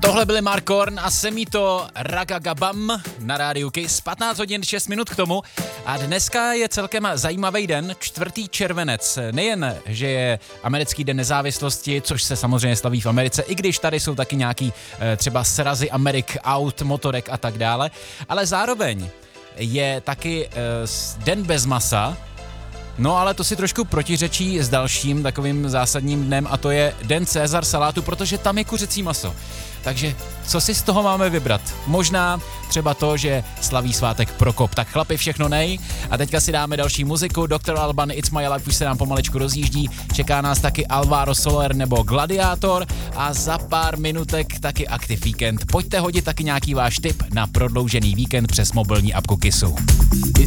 Tohle byly Mark Horn a Semito Ragagabam na rádiu Kiss. 15 hodin 6 minut k tomu a dneska je celkem zajímavý den, 4. červenec. Nejen, že je americký den nezávislosti, což se samozřejmě slaví v Americe, i když tady jsou taky nějaký třeba srazy Amerik, aut, motorek a tak dále, ale zároveň je taky den bez masa. No ale to si trošku protiřečí s dalším takovým zásadním dnem a to je den César salátu, protože tam je kuřecí maso. Takže co si z toho máme vybrat? Možná třeba to, že slaví svátek Prokop. Tak chlapi, všechno nej. A teďka si dáme další muziku. Dr. Alban, It's My Life už se nám pomalečku rozjíždí. Čeká nás taky Alvaro Soler nebo Gladiátor a za pár minutek taky Active Weekend. Pojďte hodit taky nějaký váš tip na prodloužený víkend přes mobilní apku Kissu.